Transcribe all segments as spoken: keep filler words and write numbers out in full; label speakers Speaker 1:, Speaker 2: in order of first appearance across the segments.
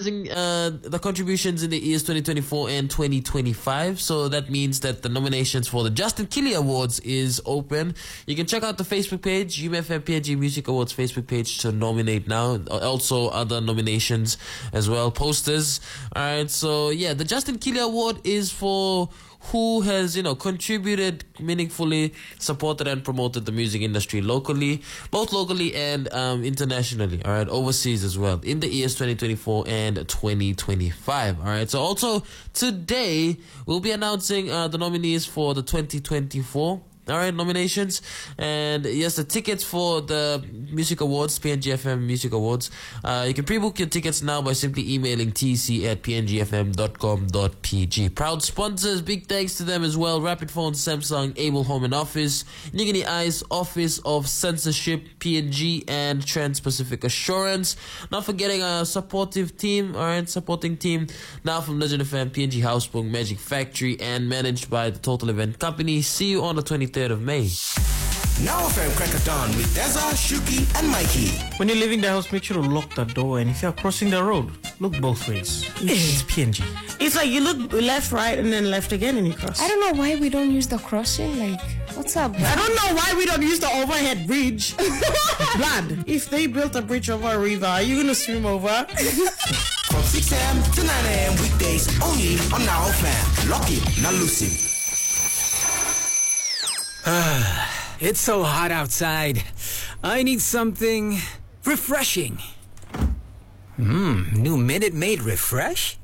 Speaker 1: announcing uh, the contributions in the years twenty twenty-four and twenty twenty-five. So that means that the nominations for the Justin Killy Awards is open. You can check out the Facebook page, U M F M P N G Music Awards Facebook page to nominate now. Also other nominations as well, posters. Alright, so yeah, the Justin Killy Award is for who has, you know, contributed meaningfully, supported and promoted the music industry locally, both locally and um, internationally, all right, overseas as well, in the years twenty twenty-four and twenty twenty-five, all right. So also today, we'll be announcing uh, the nominees for the twenty twenty-four all right, nominations. And yes, the tickets for the Music Awards, P N G F M Music Awards, uh, you can pre-book your tickets now by simply emailing t c at p n g f m dot com dot p g. Proud sponsors, big thanks to them as well: Rapid Phones, Samsung, Able Home and Office, Nigini Eyes, Office of Censorship, P N G, and Trans-Pacific Assurance. Not forgetting a supportive team, alright, supporting team now from Legend F M, P N G Housebook, Magic Factory, and managed by the Total Event Company. See you on the twenty-third of May.
Speaker 2: Now F M Crackathon with Deza, Shuki, and Mikey.
Speaker 3: When you're leaving the house, make sure to lock the door, and if you're crossing the road, look both ways. It's P N G.
Speaker 4: It's like you look left, right, and then left again, and you cross.
Speaker 5: I don't know why we don't use the crossing. Like, what's up?
Speaker 4: I don't know why we don't use the overhead bridge. Blood. If they built a bridge over a river, are you gonna swim over?
Speaker 2: From six a.m. to nine a.m. weekdays only on Now F M. Lock it, not lose it.
Speaker 6: It's so hot outside. I need something refreshing. Mmm, new Minute Maid Refresh?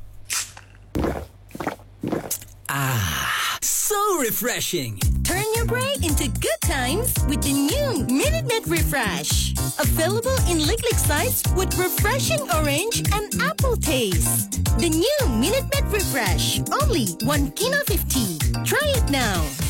Speaker 6: Ah, so refreshing.
Speaker 7: Turn your break into good times with the new Minute Maid Refresh. Available in lick-lick size with refreshing orange and apple taste. The new Minute Maid Refresh. Only one kina fifty. Try it now.